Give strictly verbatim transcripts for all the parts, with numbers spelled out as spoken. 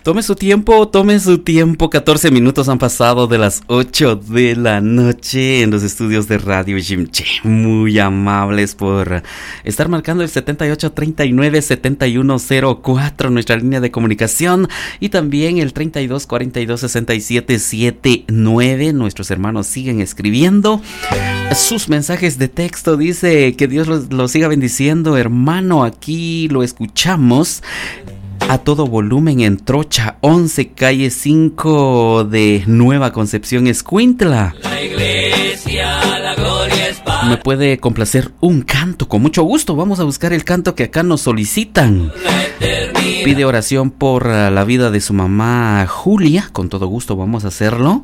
Tome su tiempo, tome su tiempo. catorce minutos han pasado de las ocho de la noche en los estudios de Radio Jimche. Muy amables por estar marcando el setenta y ocho treinta y nueve setenta y uno cero cuatro, nuestra línea de comunicación, y también el treinta y dos cuarenta y dos sesenta y siete setenta y nueve. Nuestros hermanos siguen escribiendo sus mensajes de texto. Dice que Dios los, los siga bendiciendo, hermano. Aquí lo escuchamos a todo volumen en Trocha once, calle cinco de Nueva Concepción, Escuintla. La iglesia, la gloria es para... ¿Me puede complacer un canto? Con mucho gusto. Vamos a buscar el canto que acá nos solicitan. Pide oración por la vida de su mamá Julia. Con todo gusto vamos a hacerlo.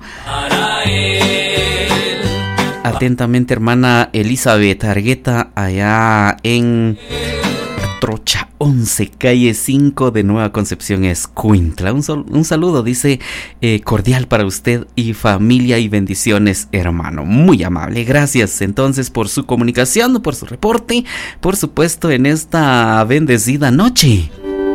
Atentamente, hermana Elizabeth Argueta, allá en Trocha once, calle cinco de Nueva Concepción, Escuintla. Un, sol, un saludo, dice, eh, cordial para usted y familia, y bendiciones, hermano. Muy amable, gracias entonces por su comunicación, por su reporte, por supuesto, en esta bendecida noche.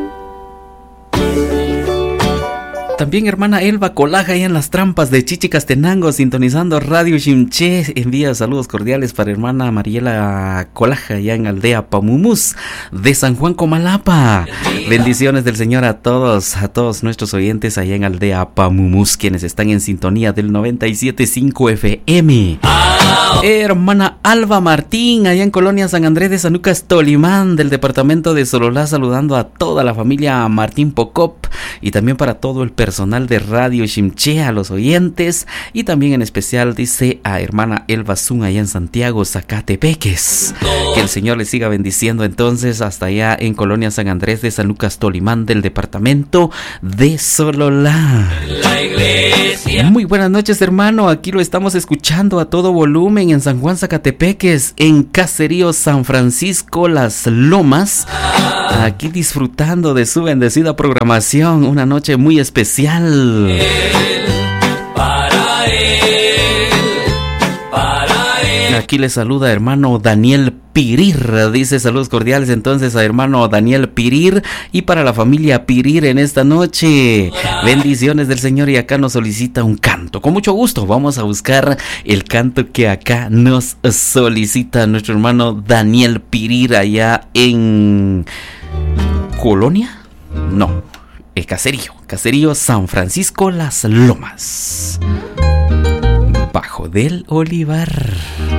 También hermana Elba Colaja ahí en las trampas de Chichicastenango, sintonizando Radio Jimche. Envía saludos cordiales para hermana Mariela Colaja allá en Aldea Pamumús de San Juan Comalapa. Bendiciones del Señor a todos, a todos nuestros oyentes allá en Aldea Pamumús, quienes están en sintonía del noventa y siete punto cinco F M. Hermana Alba Martín allá en Colonia San Andrés de Sanucas, Tolimán, del departamento de Sololá, saludando a toda la familia Martín Pocop, y también para todo el personal de Radio Jimche, a los oyentes, y también en especial dice a hermana Elba Zun allá en Santiago, Zacatepeques. Que el Señor les siga bendiciendo entonces hasta allá en Colonia San Andrés de San Lucas, Tolimán, del departamento de Sololá. La iglesia. Muy buenas noches, hermano. Aquí lo estamos escuchando a todo volumen en San Juan, Zacatepeques, en Caserío San Francisco Las Lomas. Aquí disfrutando de su bendecida programación, una noche muy especial. Él, para él, para él. Aquí le saluda hermano Daniel Pirir, dice saludos cordiales entonces a hermano Daniel Pirir y para la familia Pirir en esta noche. Bendiciones del Señor, y acá nos solicita un canto. Con mucho gusto vamos a buscar el canto que acá nos solicita nuestro hermano Daniel Pirir allá en Colonia, no, el Caserío, Caserío San Francisco Las Lomas, bajo del Olivar.